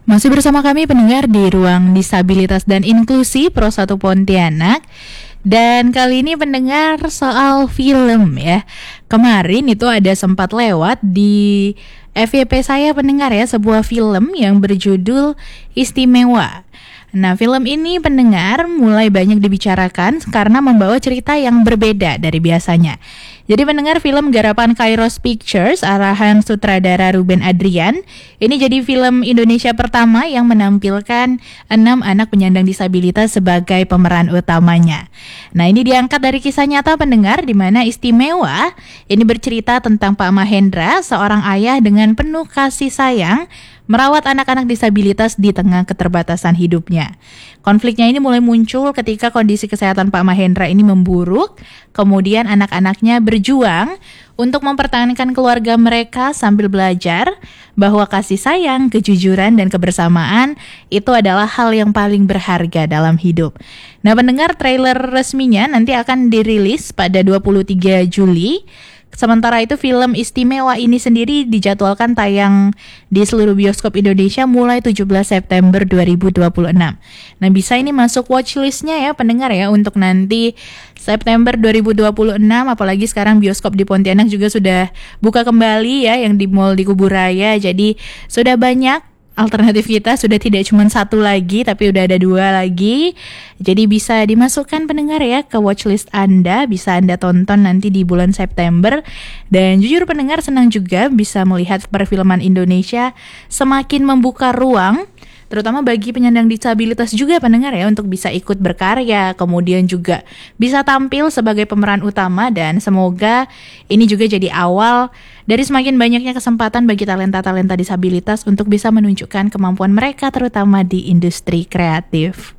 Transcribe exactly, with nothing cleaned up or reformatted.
Masih bersama kami pendengar di Ruang Disabilitas dan Inklusi Pro satu Pontianak. Dan kali ini pendengar soal film ya. Kemarin itu ada sempat lewat di F Y P saya pendengar ya, sebuah film yang berjudul Istimewa. Nah, film ini pendengar mulai banyak dibicarakan karena membawa cerita yang berbeda dari biasanya. Jadi pendengar, film garapan Kairos Pictures arahan sutradara Ruben Adrian ini jadi film Indonesia pertama yang menampilkan enam anak penyandang disabilitas sebagai pemeran utamanya. Nah, ini diangkat dari kisah nyata pendengar, di mana Istimewa ini bercerita tentang Pak Mahendra, seorang ayah dengan penuh kasih sayang merawat anak-anak disabilitas di tengah keterbatasan hidupnya. Konfliknya ini mulai muncul ketika kondisi kesehatan Pak Mahendra ini memburuk, kemudian anak-anaknya berjuang untuk mempertahankan keluarga mereka sambil belajar bahwa kasih sayang, kejujuran, dan kebersamaan itu adalah hal yang paling berharga dalam hidup. Nah, pendengar, trailer resminya nanti akan dirilis pada dua puluh tiga Juli. Sementara itu film Istimewa ini sendiri dijadwalkan tayang di seluruh bioskop Indonesia mulai tujuh belas September dua ribu dua puluh enam. Nah, bisa ini masuk watchlistnya ya pendengar ya, untuk nanti September dua ribu dua puluh enam. Apalagi sekarang bioskop di Pontianak juga sudah buka kembali ya, yang di Mall di Kuburaya. Jadi sudah banyak alternatif kita, sudah tidak cuma satu lagi, tapi udah ada dua lagi. Jadi bisa dimasukkan pendengar ya ke watchlist Anda, bisa Anda tonton nanti di bulan September. Dan jujur pendengar, senang juga bisa melihat perfilman Indonesia semakin membuka ruang, terutama bagi penyandang disabilitas juga pendengar ya, untuk bisa ikut berkarya, kemudian juga bisa tampil sebagai pemeran utama. Dan semoga ini juga jadi awal dari semakin banyaknya kesempatan bagi talenta-talenta disabilitas untuk bisa menunjukkan kemampuan mereka, terutama di industri kreatif.